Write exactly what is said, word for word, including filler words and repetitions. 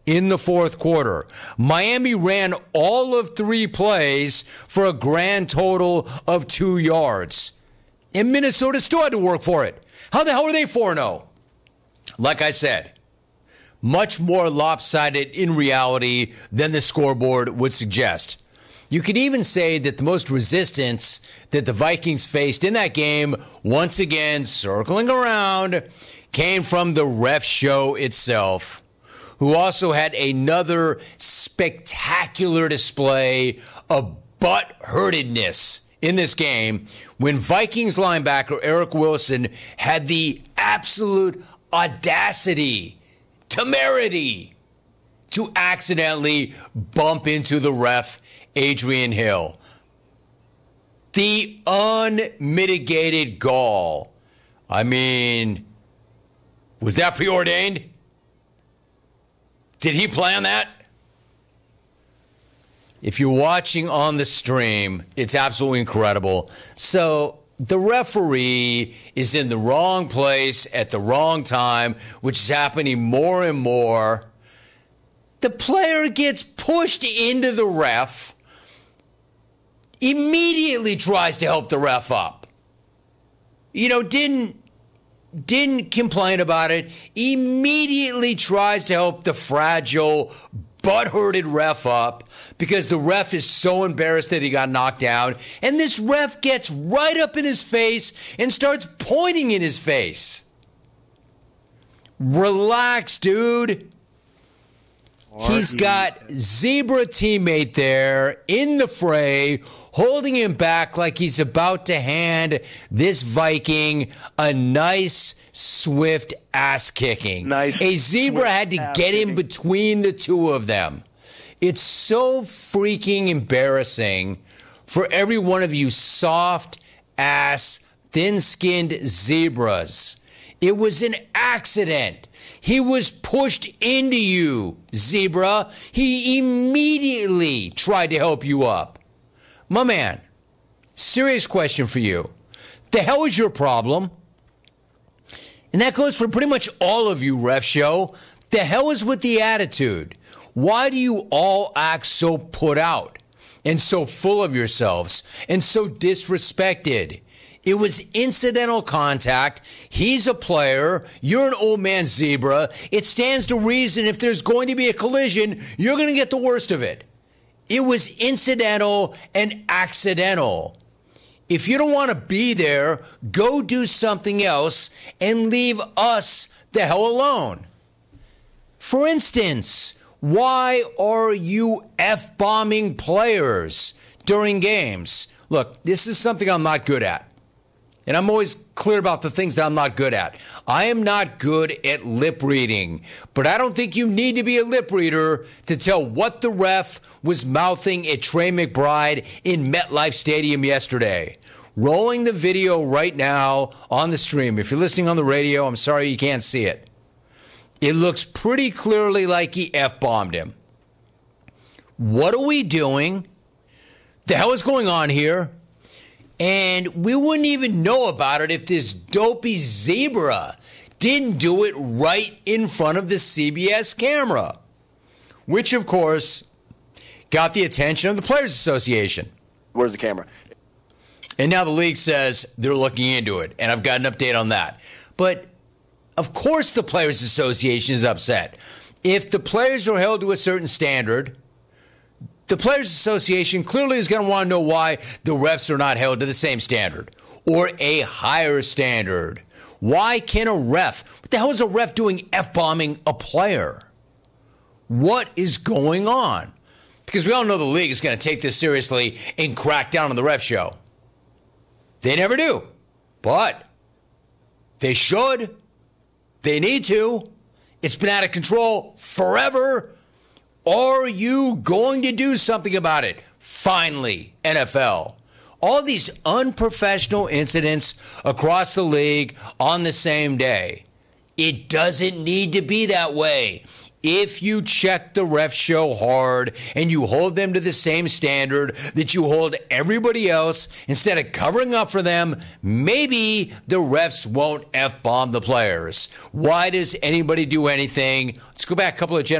in the fourth quarter. Miami ran all of three plays for a grand total of two yards. And Minnesota still had to work for it. How the hell are they four and oh? Like I said, much more lopsided in reality than the scoreboard would suggest. You could even say that the most resistance that the Vikings faced in that game, once again circling around, came from the ref show itself, who also had another spectacular display of butt-hurtedness in this game when Vikings linebacker Eric Wilson had the absolute audacity, temerity, to accidentally bump into the ref, Adrian Hill. The unmitigated gall. I mean, was that preordained? Did he plan that? If you're watching on the stream, it's absolutely incredible. So the referee is in the wrong place at the wrong time, which is happening more and more. The player gets pushed into the ref, immediately tries to help the ref up. You know, didn't didn't complain about it, immediately tries to help the fragile, butt-hurted ref up because the ref is so embarrassed that he got knocked down. And this ref gets right up in his face and starts pointing in his face. Relax, dude. He's got Zebra teammate there in the fray, holding him back like he's about to hand this Viking a nice, swift ass kicking. Nice, a Zebra had to get in between the two of them. It's so freaking embarrassing for every one of you soft ass, thin-skinned Zebras. It was an accident. He was pushed into you, Zebra. He immediately tried to help you up. My man, serious question for you. The hell is your problem? And that goes for pretty much all of you, Ref Show. The hell is with the attitude? Why do you all act so put out and so full of yourselves and so disrespected? It was incidental contact. He's a player. You're an old man Zebra. It stands to reason if there's going to be a collision, you're going to get the worst of it. It was incidental and accidental. If you don't want to be there, go do something else and leave us the hell alone. For instance, why are you F-bombing players during games? Look, this is something I'm not good at. And I'm always clear about the things that I'm not good at. I am not good at lip reading. But I don't think you need to be a lip reader to tell what the ref was mouthing at Trey McBride in MetLife Stadium yesterday. Rolling the video right now on the stream. If you're listening on the radio, I'm sorry you can't see it. It looks pretty clearly like he F-bombed him. What are we doing? The hell is going on here? And we wouldn't even know about it if this dopey Zebra didn't do it right in front of the C B S camera, which, of course, got the attention of the Players Association. Where's the camera? And now the league says they're looking into it, and I've got an update on that. But, of course, the Players Association is upset. If the players are held to a certain standard, the Players Association clearly is going to want to know why the refs are not held to the same standard or a higher standard. Why can a ref, what the hell is a ref doing F-bombing a player? What is going on? Because we all know the league is going to take this seriously and crack down on the ref show. They never do, but they should. They need to. It's been out of control forever. Are you going to do something about it? Finally, N F L. All these unprofessional incidents across the league on the same day. It doesn't need to be that way. If you check the ref show hard and you hold them to the same standard that you hold everybody else, instead of covering up for them, maybe the refs won't F-bomb the players. Why does anybody do anything? Let's go back a couple of generations.